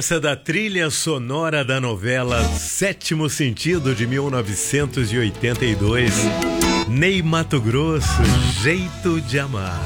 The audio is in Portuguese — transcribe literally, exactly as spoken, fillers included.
Essa é da trilha sonora da novela Sétimo Sentido, de mil novecentos e oitenta e dois. Ney Matogrosso, Jeito de Amar.